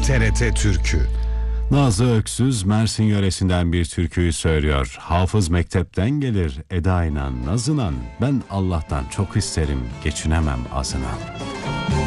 TRT Türkü. Nazlı Öksüz Mersin yöresinden bir türküyü söylüyor. Hafız mektepten gelir edayla nazınan, ben Allah'tan çok isterim geçinemem azına.